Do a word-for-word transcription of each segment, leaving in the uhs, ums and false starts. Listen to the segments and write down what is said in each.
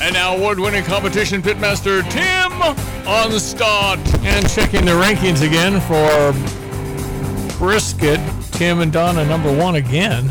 And now award-winning competition pitmaster Tim on the start. And checking the rankings again for brisket. Tim and Donna number one again.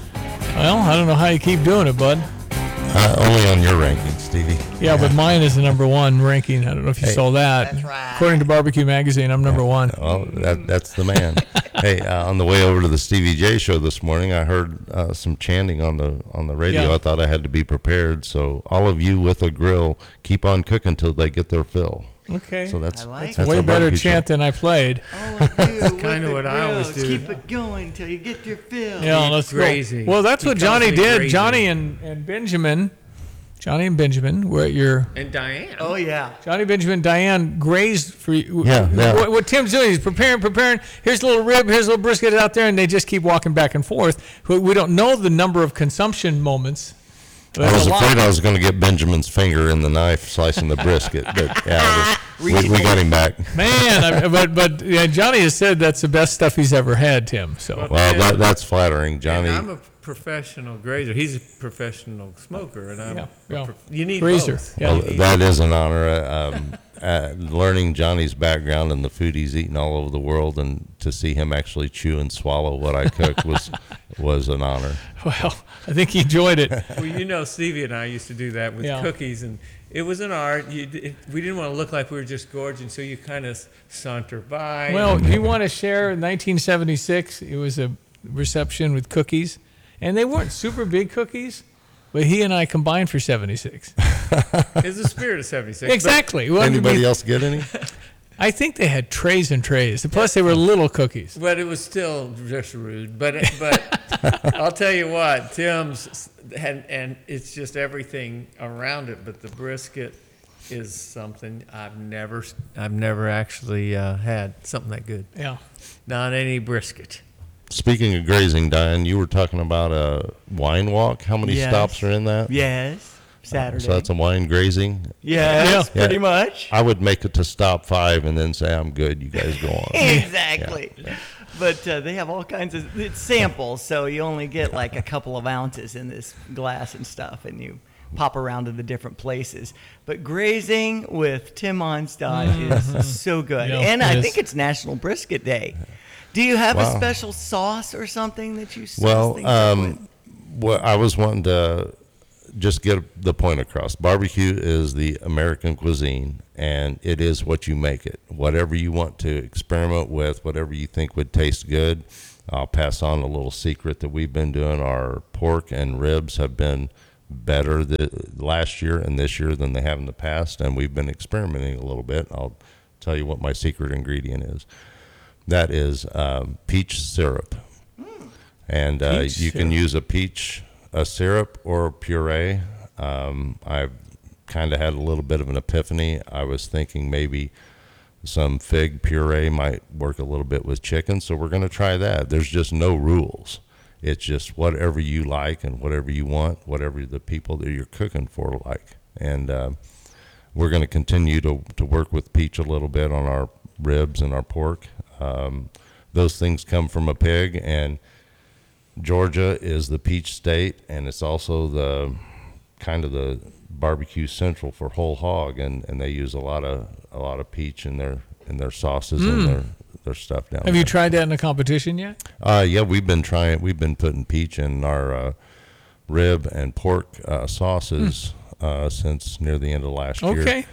Well, I don't know how you keep doing it, bud. Uh, only on your rankings, Stevie. Yeah, yeah, but mine is the number one ranking. I don't know if you hey, saw that. That's right. According to Barbecue Magazine, I'm number yeah. one. Well, that, that's the man. Hey, uh, on the way over to the Stevie J show this morning, I heard uh, some chanting on the on the radio. Yeah. I thought I had to be prepared. So all of you with a grill, keep on cooking till they get their fill. Okay. So that's, I like that's way better barbecue chant show. than I played. Oh, that's kind of what I always do. Keep it going till you get your fill. Yeah, let's Crazy. go. Well, that's He what calls Johnny me did. crazy. Johnny and, and Benjamin, Johnny and Benjamin were at your. And Diane. Oh, yeah. Johnny, Benjamin, Diane grazed for you. Yeah, yeah. What, what Tim's doing, he's preparing, preparing. Here's a little rib, here's a little brisket out there, and they just keep walking back and forth. We we don't know the number of consumption moments. but I was a lot. afraid I was going to get Benjamin's finger in the knife slicing the brisket, but yeah, we, we, we got him back. Man, I, but but yeah, Johnny has said that's the best stuff he's ever had, Tim. So Well, that, that's flattering, And Johnny. I'm a professional grazer. He's a professional smoker, and I'm. Yeah, a yeah. prof- you need Grazer, both. yeah. Well, that is an honor. Uh, Um, uh, learning Johnny's background and the food he's eaten all over the world, and to see him actually chew and swallow what I cook was was an honor. well, I think he enjoyed it. Well, you know, Stevie and I used to do that with Yeah. cookies, and it was an art. You, it, we didn't want to look like we were just gorging, so you kind of saunter by. Well, do you want to share? In nineteen seventy-six, it was a reception with cookies, and they weren't super big cookies, but he and I combined for seventy-six. It's the spirit of seventy-six. Exactly. We wanted to Anybody be- else get any? I think they had trays and trays. Plus, they were little cookies. But it was still just rude. But but I'll tell you what, Tim's and and it's just everything around it. But the brisket is something I've never I've never actually uh, had something that good. Yeah. Not any brisket. Speaking of grazing, Diane, you were talking about a wine walk. How many Yes. stops are in that? Yes. Saturday. So that's a wine grazing. yes, Yeah. pretty much. I would make it to stop five and then say, I'm good, you guys go on. Exactly. But uh, they have all kinds of it's samples, so you only get like a couple of ounces in this glass and stuff, and you pop around to the different places. But grazing with Tim Onstad is so good. Yeah, and it I is. think it's National Brisket Day. Do you have Wow. a special sauce or something that you sauce Well, things up with? um, what I was wanting to just get the point across. Barbecue is the American cuisine, and it is what you make it. Whatever you want to experiment with, whatever you think would taste good. I'll pass on a little secret that we've been doing. Our pork and ribs have been better the, last year and this year than they have in the past, and we've been experimenting a little bit. I'll tell you what my secret ingredient is. That is um, peach syrup. And uh, Peach you can syrup. use a peach a syrup or a puree. Um, I've kind of had a little bit of an epiphany. I was thinking maybe some fig puree might work a little bit with chicken, so we're going to try that. There's just no rules. It's just whatever you like and whatever you want, whatever the people that you're cooking for like. And uh, we're going to continue to, to work with peach a little bit on our ribs and our pork. Um, those things come from a pig, and Georgia is the peach state, and it's also the kind of the barbecue central for whole hog, and, and they use a lot of a lot of peach in their in their sauces and their their stuff down Hmm. Have there. you tried that in a competition yet? Uh, yeah, we've been trying. We've been putting peach in our uh, rib and pork uh, sauces uh, since near the end of last year. Okay.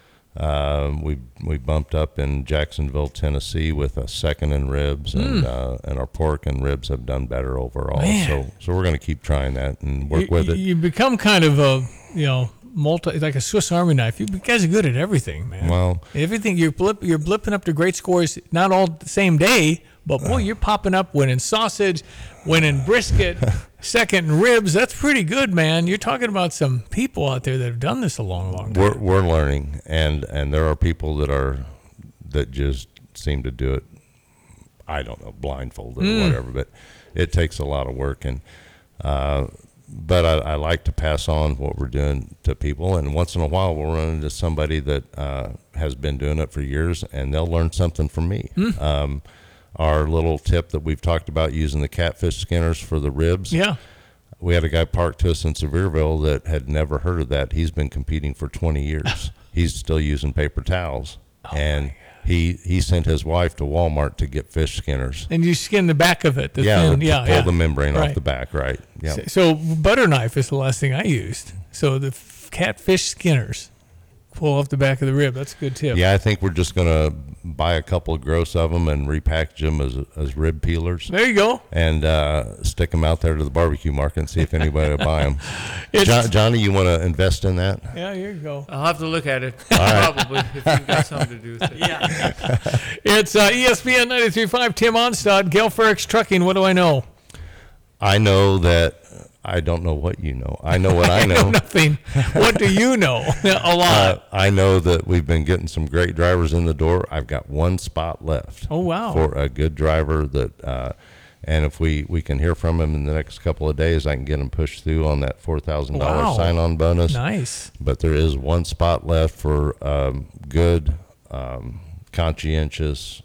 Um, we we bumped up in Jacksonville, Tennessee, with a second in ribs, and uh, and our pork and ribs have done better overall. Man. So so we're going to keep trying that and work you, with it. You become kind of a, you know, multi, like a Swiss Army knife. You guys are good at everything, man. Well, Everything you're blip, you're blipping up to great scores, not all the same day, but boy, you're popping up winning sausage, winning brisket, second in ribs. That's pretty good, man. You're talking about some people out there that have done this a long, long time. we're we're learning, and and there are people that are that just seem to do it. I don't know, blindfolded or whatever, but it takes a lot of work, and uh, but I, I like to pass on what we're doing to people, and once in a while we'll run into somebody that uh, has been doing it for years, and they'll learn something from me. Um, our little tip that we've talked about using the catfish skinners for the ribs. Yeah. we had a guy parked to us in Sevierville that had never heard of that. He's been competing for twenty years. He's still using paper towels. Oh and he he sent his wife to Walmart to get fish skinners. And you skin the back of it. The Yeah, thin, to yeah, pull yeah. the membrane Right. off the back, right. Yeah. So, so butter knife is the last thing I used. So the f- catfish skinners pull off the back of the rib. That's a good tip. Yeah, I think we're just going to buy a couple of gross of them and repackage them as as rib peelers. There you go. And uh, stick them out there to the barbecue market and see if anybody will buy them. It's- John, Johnny, you want to invest in that? Yeah, here you go. I'll have to look at it, probably, if you've got something to do with it. Yeah. It's uh, E S P N ninety-three point five, Tim Onstad, Gail Ferricks Trucking. What do I know? I know that. I don't know what you know. I know what I know. Nothing. What do you know? A lot. Uh, I know that we've been getting some great drivers in the door. I've got one spot left. Oh, wow. For a good driver that, uh, and if we, we can hear from him in the next couple of days, I can get him pushed through on that four thousand dollars Wow. sign-on bonus. Nice. But there is one spot left for um, good, um, conscientious,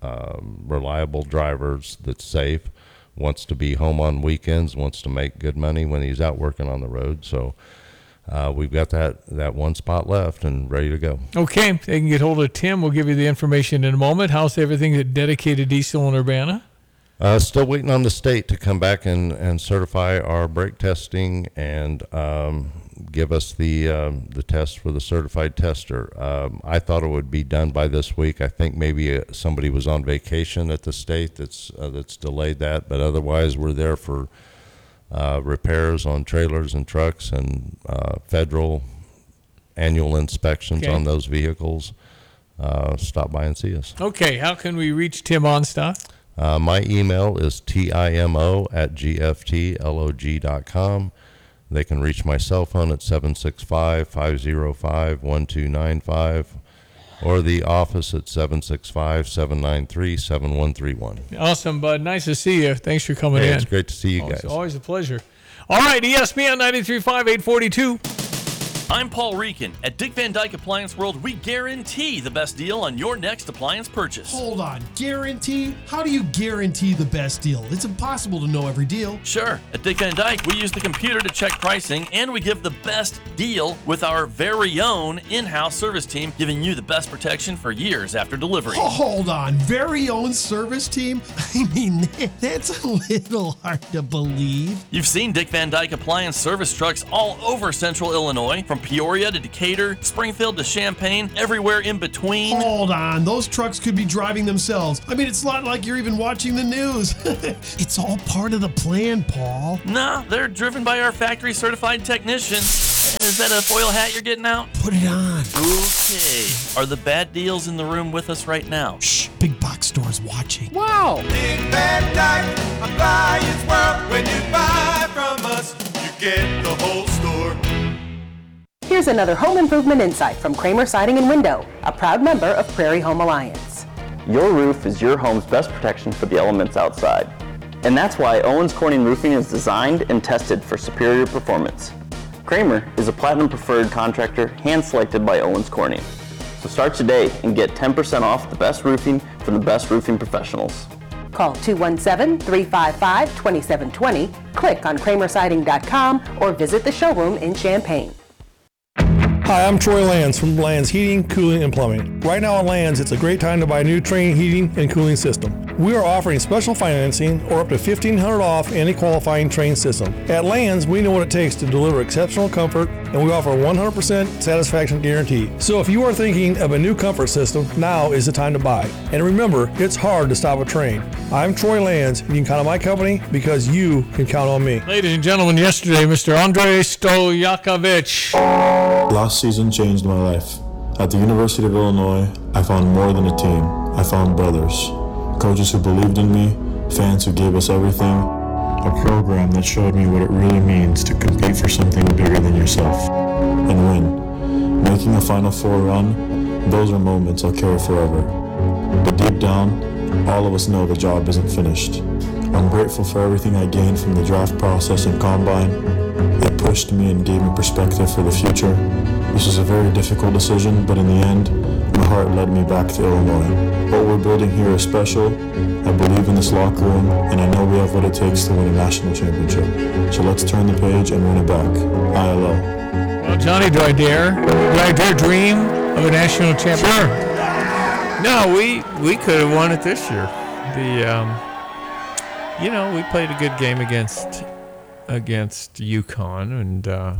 um, reliable drivers that's safe, wants to be home on weekends, wants to make good money when he's out working on the road. So uh, we've got that, that one spot left and ready to go. Okay. They can get hold of Tim. We'll give you the information in a moment. How's everything at Dedicated Diesel in Urbana? Uh, still waiting on the state to come back and, and certify our brake testing and um, give us the um, the test for the certified tester. Um, I thought it would be done by this week. I think maybe uh, somebody was on vacation at the state that's uh, that's delayed that, but otherwise we're there for uh, repairs on trailers and trucks and uh, federal annual inspections Okay. on those vehicles. Uh, stop by and see us. Okay. How can we reach Tim Onstad? Uh, my email is timo at gftlog dot com. They can reach my cell phone at seven six five, five zero five, one two nine five or the office at seven six five, seven nine three, seven one three one. Awesome, bud. Nice to see you. Thanks for coming Hey, in. it's great to see you Always, guys. always a pleasure. All right, E S P N ninety-three point five, eight forty-two. I'm Paul Reekin. At Dick Van Dyke Appliance World, we guarantee the best deal on your next appliance purchase. Hold on, guarantee? How do you guarantee the best deal? It's impossible to know every deal. Sure. At Dick Van Dyke, we use the computer to check pricing, and we give the best deal with our very own in-house service team, giving you the best protection for years after delivery. Oh, hold on, very own service team? I mean, that's a little hard to believe. You've seen Dick Van Dyke Appliance service trucks all over central Illinois, from Peoria to Decatur, Springfield to Champaign, everywhere in between. Hold on, those trucks could be driving themselves. I mean, it's not like you're even watching the news. It's all part of the plan, Paul. Nah, they're driven by our factory certified technicians. And is that a foil hat you're getting out? Put it on. Okay. Are the bad deals in the room with us right now? Shh, big box store's watching. Dick Van Dyke Appliance World. When you buy from us, you get the whole store. Here's another home improvement insight from Kramer Siding and Window, a proud member of Prairie Home Alliance. Your roof is your home's best protection for the elements outside. And that's why Owens Corning Roofing is designed and tested for superior performance. Kramer is a platinum preferred contractor hand-selected by Owens Corning. So start today and get ten percent off the best roofing from the best roofing professionals. Call two one seven, three five five, two seven two zero, click on kramer siding dot com, or visit the showroom in Champaign. Hi, I'm Troy Lands from Lands Heating, Cooling, and Plumbing. Right now at Lands, it's a great time to buy a new Trane heating and cooling system. We are offering special financing or up to fifteen hundred dollars off any qualifying Trane system. At Lands, we know what it takes to deliver exceptional comfort, and we offer a one hundred percent satisfaction guarantee. So if you are thinking of a new comfort system, now is the time to buy. And remember, it's hard to stop a Trane. I'm Troy Lands, and you can count on my company because you can count on me. Ladies and gentlemen, yesterday, Mister Andrei Stojakovic. Last season changed my life. At the University of Illinois, I found more than a team. I found brothers. Coaches who believed in me, fans who gave us everything, a program that showed me what it really means to compete for something bigger than yourself and win. Making a Final Four run, those are moments I'll carry forever. But deep down, all of us know the job isn't finished. I'm grateful for everything I gained from the draft process and combine. I put pushed me and gave me perspective for the future. This was a very difficult decision, but in the end, my heart led me back to Illinois. What we're building here is special. I believe in this locker room, and I know we have what it takes to win a national championship. So let's turn the page and win it back. I L O. Well, Johnny, do I dare? Do I dare dream of a national championship? Sure. No, we we could have won it this year. The um, you know, we played a good game against against UConn, and uh,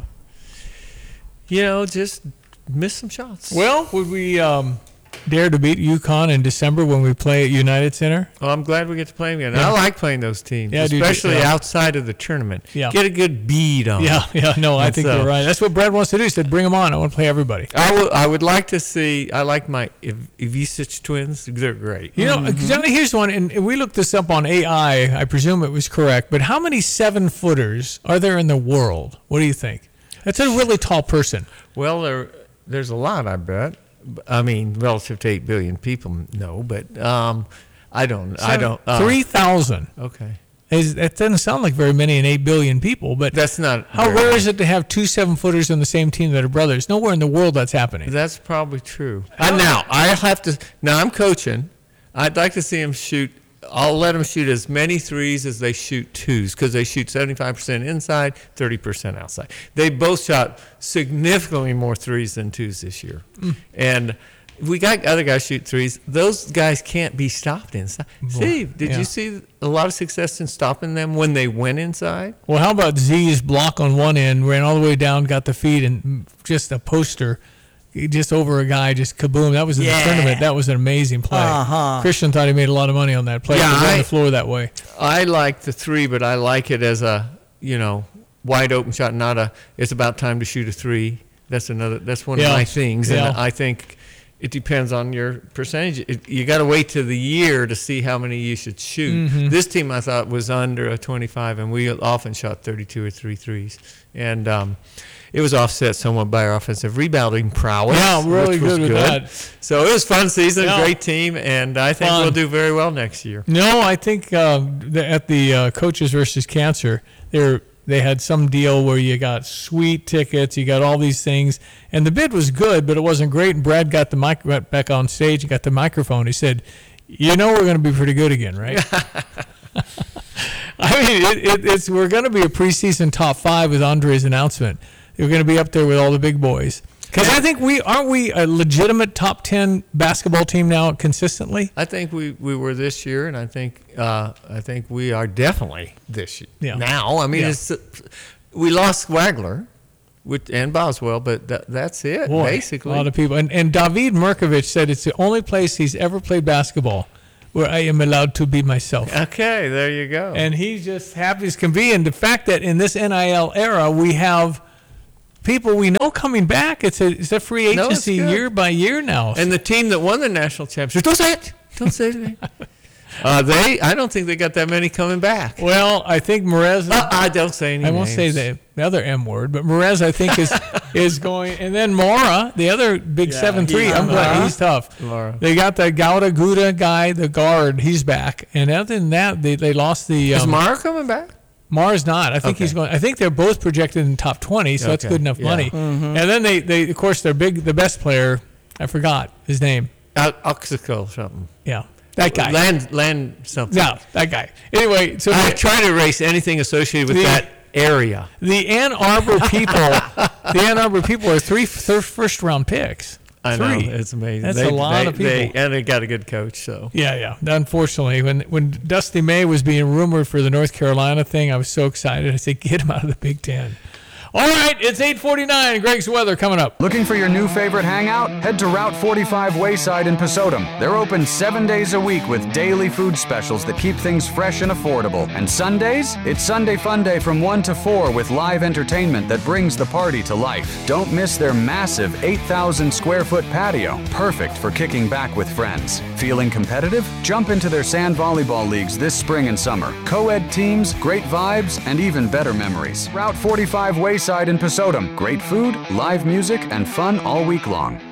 you know, just missed some shots. Well, would we um, dare to beat UConn in December when we play at United Center? Well, I'm glad we get to play them again. Yeah. I like playing those teams, Yeah, I do too. especially Yeah. outside of the tournament. Yeah. Get a good bead on. Yeah, yeah, no, I And think so- you're right. That's what Brad wants to do. He said, bring them on. I want to play everybody. I would I would like to see. I like my Iv- Ivisic twins. They're great. You know, Johnny, here's one, and we looked this up on A I. I presume it was correct, but how many seven-footers are there in the world? What do you think? That's a really tall person. Well, there there's a lot, I bet. I mean, relative to eight billion people, no, but um, I don't. I don't. Uh, Three thousand. Okay. Is, that doesn't sound like very many in eight billion people, but That's not. how very- rare is it to have two seven-footers on the same team that are brothers? Nowhere in the world that's happening. That's probably true. And now I have to. Now I'm coaching. I'd like to see him shoot. I'll let them shoot as many threes as they shoot twos because they shoot seventy-five percent inside, thirty percent outside. They both shot significantly more threes than twos this year. Mm. And we got other guys shoot threes. Those guys can't be stopped inside. Steve, did yeah. you see a lot of success in stopping them when they went inside? Well, how about Z's block on one end, ran all the way down, got the feed, and just a poster, just over a guy, just kaboom. That was in Yeah. the tournament. That was an amazing play. Uh-huh. Christian thought he made a lot of money on that play. Yeah, He was on I- the floor that way. I like the three, but I like it as a, you know, wide open shot, not a, it's about time to shoot a three. That's another, that's one Yeah. of my things. Yeah. And I think it depends on your percentage. It, you got to wait to the year to see how many you should shoot. Mm-hmm. This team, I thought, was under a twenty-five, and we often shot thirty-two or three threes. And um, it was offset somewhat by our offensive rebounding prowess. Yeah, really which was good with that. So it was a fun season, Yeah. great team, and I think Fun. we'll do very well next year. No, I think uh, the, at the uh, Coaches versus Cancer, they they had some deal where you got sweet tickets, you got all these things, and the bid was good, but it wasn't great. And Brad got the mic got back on stage and got the microphone. He said, "You know we're going to be pretty good again, right?" I mean, it, it, it's we're going to be a preseason top five with Andre's announcement. We're going to be up there with all the big boys. Because I think we aren't we a legitimate top ten basketball team now consistently. I think we, we were this year, and I think uh, I think we are definitely this year. Yeah. Now, I mean, Yeah. it's we lost Wagler, with and Boswell, but that, that's it Boy, basically. a lot of people. And, and David Mirkovic said it's the only place he's ever played basketball where I am allowed to be myself. Okay, there you go. And he's just happy as can be. And the fact that in this N I L era we have people we know coming back, it's a it's a free No, it's agency good. year by year now. And the team that won the national championship, don't say it. Don't say it. Uh, they, I don't think they got that many coming back. well, I think Merez. Uh, I don't say any I won't say names. the, the other M word, but Merez I think is is going, and then Mora, the other big Yeah, seven three. he- I'm glad Mora. he's tough. Mora. They got the Gauda Guda guy, the guard. He's back, and other than that, they they lost the. Is Um, Mara coming back? Mars not. I think Okay. he's going. I think they're both projected in top twenty, so that's Okay, good enough yeah. money. And then they, they of course their big the best player. I forgot his name. Al- Oxico something. Yeah, that guy. Land, land something. Yeah, that guy. Anyway, so I the, try to erase anything associated with The- that area. the Ann Arbor people, the Ann Arbor people are three thir- first round picks. I Three. know, it's amazing. That's They- a lot they- of people. they- and they got a good coach, so. Yeah, yeah. Unfortunately, when when Dusty May was being rumored for the North Carolina thing, I was so excited. I said, get him out of the Big Ten. All right, it's eight forty-nine. Greg's weather coming up. Looking for your new favorite hangout? Head to Route forty-five Wayside in Pesotum. They're open seven days a week with daily food specials that keep things fresh and affordable. And Sundays? It's Sunday Fun Day from one to four with live entertainment that brings the party to life. Don't miss their massive eight thousand square foot patio, perfect for kicking back with friends. Feeling competitive? Jump into their sand volleyball leagues this spring and summer. Co-ed teams, great vibes, and even better memories. Route forty-five Wayside in Pesotum. Great food, live music, and fun all week long.